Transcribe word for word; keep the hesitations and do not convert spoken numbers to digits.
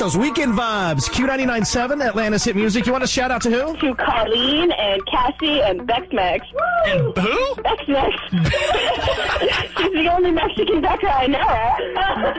those weekend vibes. Q ninety-nine point seven, Atlanta's hit music. You want to shout out to who? To Colleen and Cassie and Bex-Mex. And who? Bex-Mex. She's the only Mexican Becca I know.